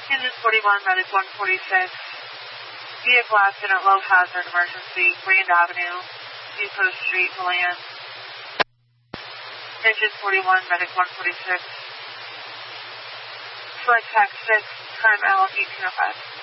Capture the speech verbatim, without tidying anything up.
Engine forty-one, Medic one forty-six. Vehicle accident, low hazard, emergency, Grand Avenue, Depot Street, Deland. Engine forty-one, Medic one forty-six. Select tax six, time L eighteen oh five.